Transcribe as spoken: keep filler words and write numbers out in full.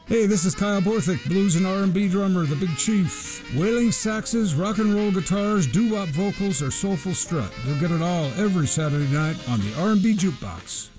Hey, this is Kyle Borthwick, blues and R and B drummer, the Big Chief. Wailing saxes, rock and roll guitars, doo-wop vocals, or soulful strut. You'll get it all every Saturday night on the R and B Jukebox.